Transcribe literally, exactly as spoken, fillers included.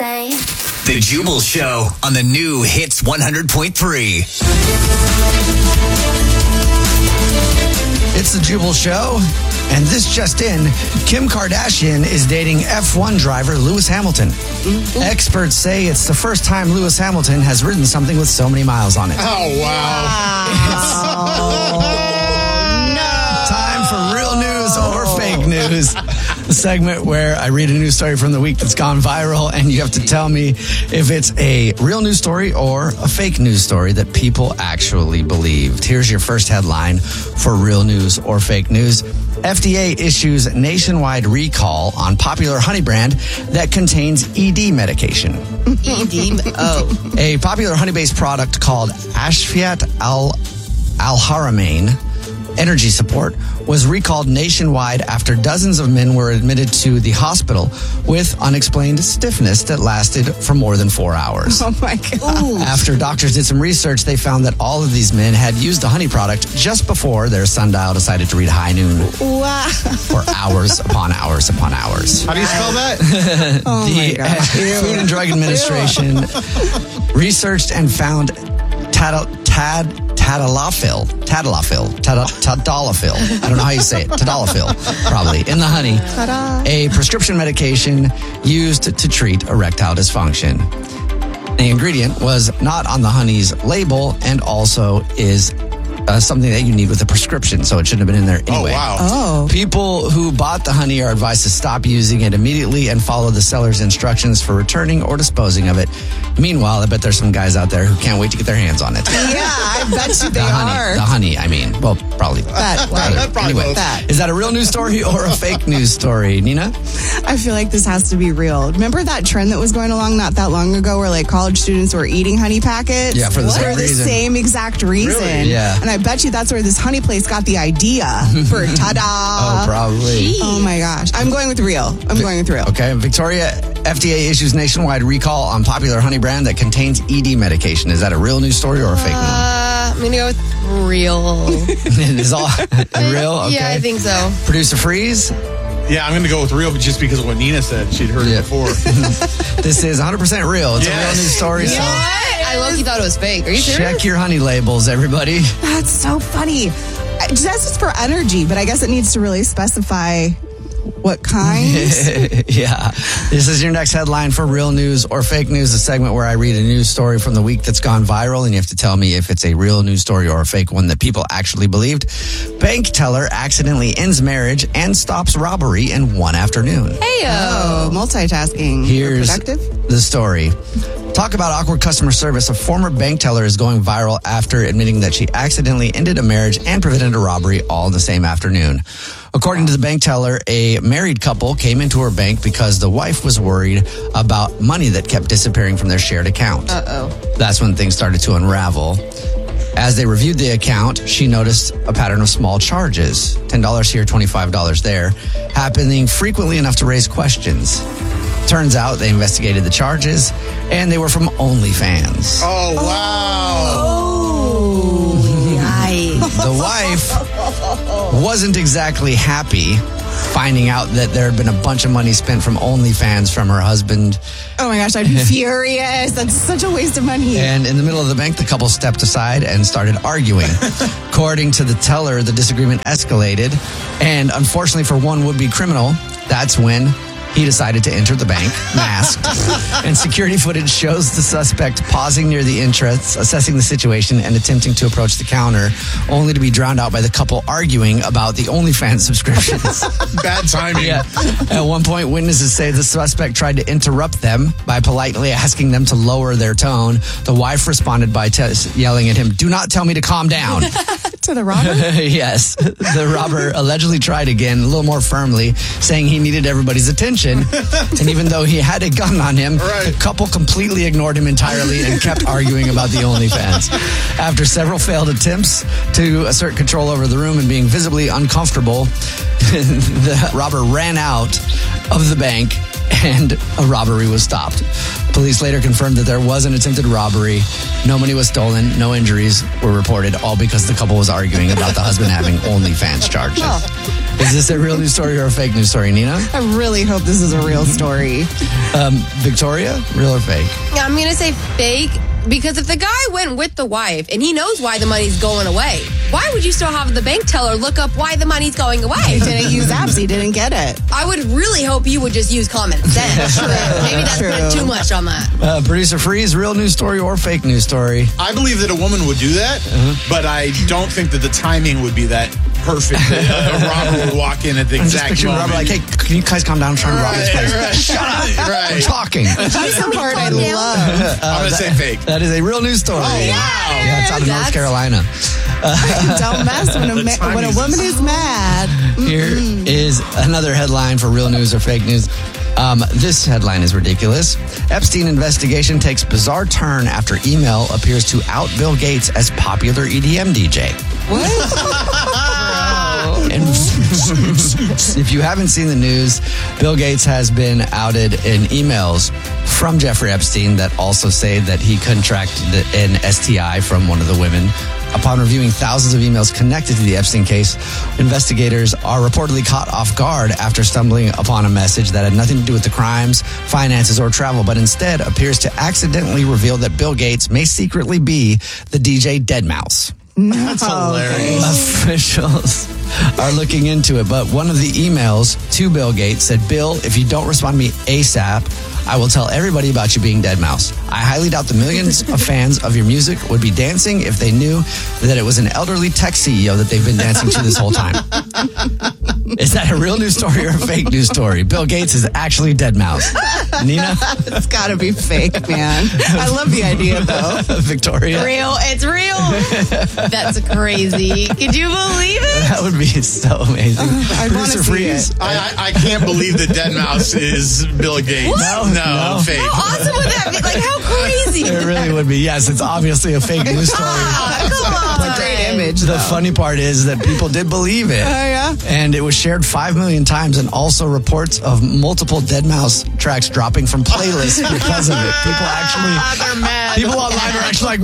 same. The Jubal Show on the new Hits one hundred point three. It's the Jubal Show, and this just in, Kim Kardashian is dating F one driver Lewis Hamilton. Mm-hmm. Experts say it's the first time Lewis Hamilton has ridden something with so many miles on it. Oh, wow. Oh, no. Time for real news or fake news. The segment where I read a news story from the week that's gone viral, and you have to tell me if it's a real news story or a fake news story that people actually believed. Here's your first headline for real news or fake news. F D A issues nationwide recall on popular honey brand that contains E D medication. E D? Oh. A popular honey-based product called Ashfiat Al Al-Haramain Energy Support was recalled nationwide after dozens of men were admitted to the hospital with unexplained stiffness that lasted for more than four hours. Oh my God. Ooh. After doctors did some research, they found that all of these men had used the honey product just before their sundial decided to read high noon. Wow. For hours upon hours upon hours. How do you spell that? Oh my The God. Food and Drug Administration researched and found tad, tad, tadalafil, tadalafil, tad, tadalafil. I don't know how you say it. Tadalafil, probably, in the honey. Ta-da. A prescription medication used to treat erectile dysfunction. The ingredient was not on the honey's label and also is uh, something that you need with a prescription, so it shouldn't have been in there anyway. Oh, wow. Oh. People who bought the honey are advised to stop using it immediately and follow the seller's instructions for returning or disposing of it. Meanwhile, I bet there's some guys out there who can't wait to get their hands on it. Yeah, I bet you they the honey, are. The honey, I mean. Well, probably. That way. Rather. Probably Anyway, both. That. is that a real news story or a fake news story, Nina? I feel like this has to be real. Remember that trend that was going along not that long ago where like college students were eating honey packets? Yeah, for the What? same For the reason. same exact reason. Really? Yeah. And I bet you that's where this honey place got the idea for ta-da. Oh, probably. Oh my gosh. I'm going with real. I'm going with real. Okay, Victoria, F D A issues nationwide recall on popular honey brand that contains E D medication. Is that a real news story or a fake news? Uh, I'm going to go with real. It is all real? Okay. Yeah, I think so. Producer Freeze? Yeah, I'm going to go with real just because of what Nina said. She'd heard Yeah. it before. This is one hundred percent real. It's Yes. a real news story. You know what? I low-key thought it was fake. Are you So serious? check your honey labels, everybody. That's so funny. It says it's for energy, but I guess it needs to really specify what kind. Yeah. This is your next headline for real news or fake news, a segment where I read a news story from the week that's gone viral, and you have to tell me if it's a real news story or a fake one that people actually believed. Bank teller accidentally ends marriage and stops robbery in one afternoon. Hey, Oh, multitasking. Here's Productive? the story. Talk about awkward customer service. A former bank teller is going viral after admitting that she accidentally ended a marriage and prevented a robbery all in the same afternoon. According to the bank teller, a married couple came into her bank because the wife was worried about money that kept disappearing from their shared account. Uh-oh. That's when things started to unravel. As they reviewed the account, she noticed a pattern of small charges, ten dollars here, twenty-five dollars there, happening frequently enough to raise questions. Turns out they investigated the charges, and they were from OnlyFans. Oh, wow. Oh, yikes. The wife wasn't exactly happy finding out that there had been a bunch of money spent from OnlyFans from her husband. Oh my gosh, I'd be furious. That's such a waste of money. And in the middle of the bank, the couple stepped aside and started arguing. According to the teller, the disagreement escalated. And unfortunately for one would-be criminal, that's when he decided to enter the bank, masked. And security footage shows the suspect pausing near the entrance, assessing the situation, and attempting to approach the counter, only to be drowned out by the couple arguing about the OnlyFans subscriptions. Bad timing. Yeah. At one point, witnesses say the suspect tried to interrupt them by politely asking them to lower their tone. The wife responded by t- yelling at him, "Do not tell me to calm down." To the robber? Yes. The robber allegedly tried again, a little more firmly, saying he needed everybody's attention. And even though he had a gun on him, Right. the couple completely ignored him entirely and kept arguing about the OnlyFans. After several failed attempts to assert control over the room and being visibly uncomfortable, the robber ran out of the bank and a robbery was stopped. Police later confirmed that there was an attempted robbery. No money was stolen. No injuries were reported, all because the couple was arguing about the husband having OnlyFans charges. Is this a real news story or a fake news story, Nina? I really hope this is a real story. Um, Victoria, real or fake? Yeah, I'm going to say fake because if the guy went with the wife and he knows why the money's going away, why would you still have the bank teller look up why the money's going away? He didn't use apps. He didn't get it. I would really hope you would just use common sense. True. Maybe that's True. putting too much on that. Uh, Producer Freeze, real news story or fake news story? I believe that a woman would do that, but I don't think that the timing would be that perfect. That a robber would walk in at the I'm just exact picturing moment. Robert like, hey, can you guys calm down? I'm trying to rob this place. Right, right. Shut up. Right. I'm talking. That's the part I love. I'm going to say fake. That is a real news story. Oh, wow. Yeah, it's out of North That's- Carolina. Don't mess when a, The ma- when a timing woman is mad. Here is another headline for real news or fake news. Um, this headline is ridiculous. Epstein investigation takes bizarre turn after email appears to out Bill Gates as popular E D M D J. And if you haven't seen the news, Bill Gates has been outed in emails from Jeffrey Epstein that also say that he contracted an S T I from one of the women. Upon reviewing thousands of emails connected to the Epstein case, investigators are reportedly caught off guard after stumbling upon a message that had nothing to do with the crimes, finances, or travel, but instead appears to accidentally reveal that Bill Gates may secretly be the D J deadmau five. That's hilarious. Officials are looking into it, but one of the emails to Bill Gates said, Bill, if you don't respond to me ASAP, I will tell everybody about you being deadmau five. I highly doubt the millions of fans of your music would be dancing if they knew that it was an elderly tech C E O that they've been dancing to this whole time. Is that a real news story or a fake news story? Bill Gates is actually deadmau five. Nina? It's got to be fake, man. I love the idea, though. Victoria? Real. It's real. That's crazy. Could you believe it? That would be so amazing. I want to Producer see Freeze? it. I, I, I can't believe that deadmau five is Bill Gates. What? No, No. fake. How awesome would that be? Like, how crazy? It really would be. Yes, it's obviously a fake news story. Oh, come on. It's a great image. The though. funny part is that people did believe it. Oh, yeah? And it was shared five million times, and also reports of multiple deadmau five tracks dropping from playlists because of it. People actually, They're mad. people online are actually like,